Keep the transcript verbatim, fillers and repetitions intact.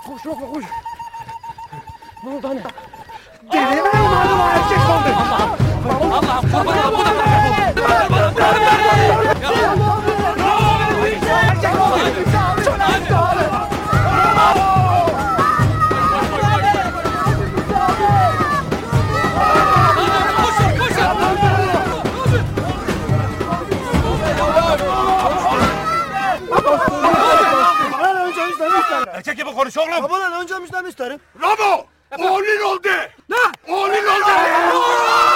Koş Lokman koş. Ne oldu hani? Delinin evladım o erkek oldu. Allah'ım Allah'ım kurban olayım bu da Erkek oldu. Erkek gibi konuş oğlum. Babadan önce müjden isterim. Ramo! Oğlun oldu. Ne? Oğlun oldu.